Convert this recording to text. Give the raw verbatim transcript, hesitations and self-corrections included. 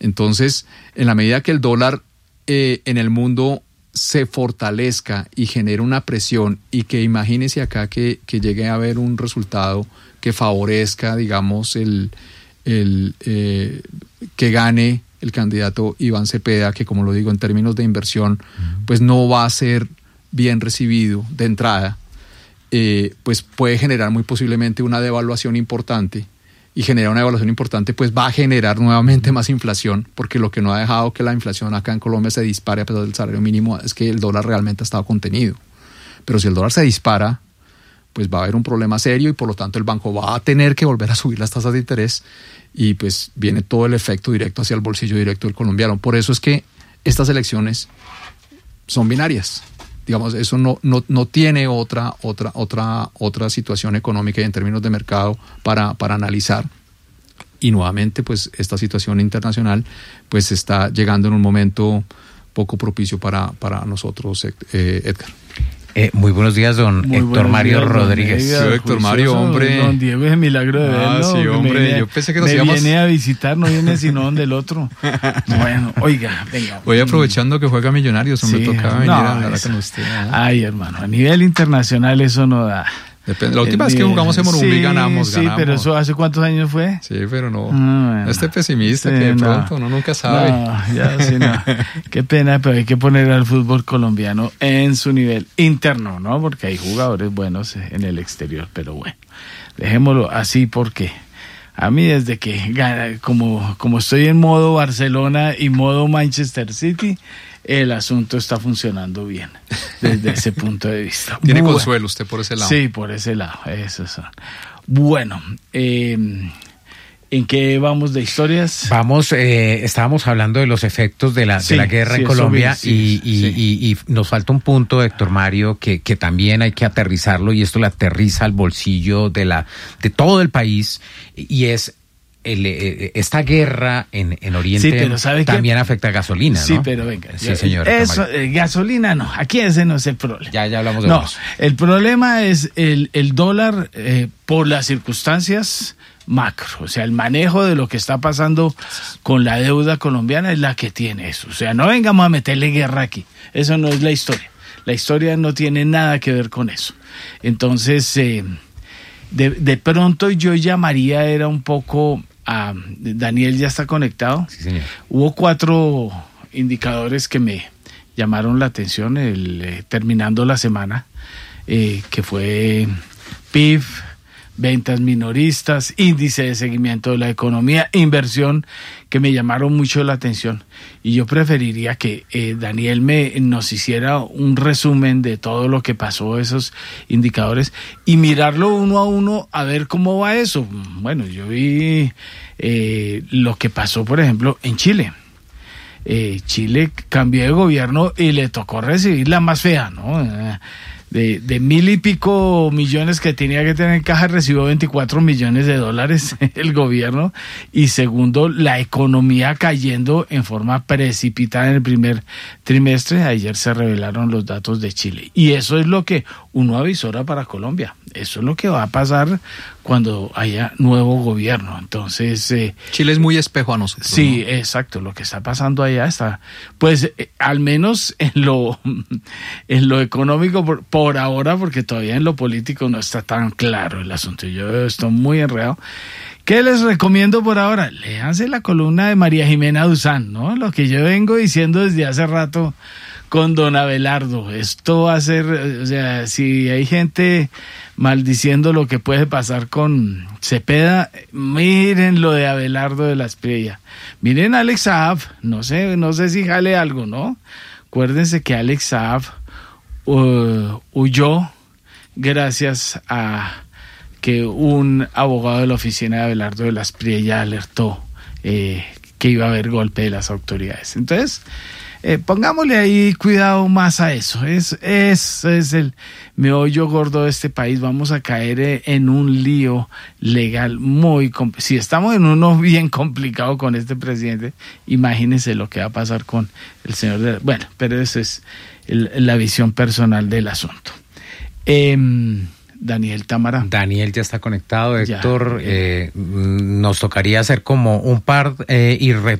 Entonces, en la medida que el dólar eh, en el mundo se fortalezca y genere una presión, y que imagínese acá que, que llegue a haber un resultado que favorezca, digamos, el, el eh, que gane el candidato Iván Cepeda, que como lo digo, en términos de inversión, pues no va a ser bien recibido de entrada, eh, pues puede generar muy posiblemente una devaluación importante, y genera una devaluación importante, pues va a generar nuevamente más inflación, porque lo que no ha dejado que la inflación acá en Colombia se dispare a pesar del salario mínimo es que el dólar realmente ha estado contenido. Pero si el dólar se dispara, pues va a haber un problema serio, y por lo tanto el banco va a tener que volver a subir las tasas de interés, y pues viene todo el efecto directo hacia el bolsillo directo del colombiano. Por eso es que estas elecciones son binarias. Digamos, eso no, no, no tiene otra, otra, otra, otra situación económica y en términos de mercado para, para analizar. Y nuevamente, pues esta situación internacional pues está llegando en un momento poco propicio para, para nosotros, eh, Edgar. Eh, muy buenos días, don muy Héctor Mario días, Rodríguez. Sí, Héctor Mario, hombre. Don Diego es milagro de verlo. Ah, sí, hombre. Viene, yo pensé que nos me íbamos... viene a visitar, no viene sino donde el otro. Bueno, oiga, venga. Voy aprovechando que juega Millonarios, hombre, sí, tocaba venir no, a hablar con usted. ¿eh? Ay, hermano, a nivel internacional eso no da. Depende. La última vez que jugamos en Morumbí sí, ganamos, sí, ganamos. Sí, pero eso ¿hace cuántos años fue? Sí, pero no. Ah, bueno. Este pesimista sí, que de no. pronto uno nunca sabe. No, ya sí, no. Qué pena, pero hay que poner al fútbol colombiano en su nivel interno, ¿no? Porque hay jugadores buenos en el exterior, pero bueno, dejémoslo así porque a mí desde que gana, como, como estoy en modo Barcelona y modo Manchester City, el asunto está funcionando bien desde ese punto de vista. ¿Tiene bueno, consuelo usted por ese lado? Sí, por ese lado. Eso son. Bueno, eh, ¿en qué vamos de historias? Vamos, eh, estábamos hablando de los efectos de la, sí, de la guerra sí, en Colombia sí, y, sí, y, sí. Y, y nos falta un punto, Héctor Mario, que, que también hay que aterrizarlo, y esto le aterriza al bolsillo de, la, de todo el país, y es... El, eh, esta guerra en, en Oriente sí, pero ¿sabe también qué? afecta a gasolina, ¿no? Sí, pero venga. Sí, yo, señor. Eso, eh, gasolina no, aquí ese no es el problema. Ya, ya hablamos de No, vos. El problema es el, el dólar eh, por las circunstancias macro, o sea, el manejo de lo que está pasando con la deuda colombiana es la que tiene eso. O sea, no vengamos a meterle guerra aquí, eso no es la historia. La historia no tiene nada que ver con eso. Entonces, eh, de, de pronto yo llamaría, era un poco... a Daniel ya está conectado. Sí, señor. Hubo cuatro indicadores que me llamaron la atención el, eh, terminando la semana, eh, que fue P I B, ventas minoristas, índice de seguimiento de la economía, inversión, que me llamaron mucho la atención. Y yo preferiría que eh, Daniel me, nos hiciera un resumen de todo lo que pasó, esos indicadores, y mirarlo uno a uno a ver cómo va eso. Bueno, yo vi eh, lo que pasó, por ejemplo, en Chile. Eh, Chile cambió de gobierno y le tocó recibir la más fea, ¿no? Eh, De, de mil y pico millones que tenía que tener en caja, recibió veinticuatro millones de dólares el gobierno. Y segundo, la economía cayendo en forma precipitada en el primer trimestre. Ayer se revelaron los datos de Chile. Y eso es lo que uno avisora para Colombia. Eso es lo que va a pasar cuando haya nuevo gobierno. Entonces... Eh, Chile es muy espejo a nosotros. Sí, ¿no? Exacto. Lo que está pasando allá está... Pues eh, al menos en lo, en lo económico... Por, por ahora, porque todavía en lo político no está tan claro el asunto. Yo estoy muy enredado. ¿Qué les recomiendo por ahora? Léanse la columna de María Jimena Duzán, ¿no? Lo que yo vengo diciendo desde hace rato con don Abelardo. Esto va a ser, o sea, si hay gente maldiciendo lo que puede pasar con Cepeda, miren lo de Abelardo de la Espriella. Miren a Alex Saab, no sé, no sé si jale algo, ¿no? Acuérdense que Alex Saab Uh, huyó gracias a que un abogado de la oficina de Abelardo de la Espriella alertó eh, que iba a haber golpe de las autoridades. Entonces, eh, pongámosle ahí cuidado más a eso. Es, es, es el meollo gordo de este país. Vamos a caer en un lío legal muy... Compl- si estamos en uno bien complicado con este presidente, imagínense lo que va a pasar con el señor... De, bueno, pero eso es... El, la visión personal del asunto. Eh, Daniel Támara. Daniel ya está conectado, Héctor. Ya, eh, nos tocaría hacer como un par eh, y re,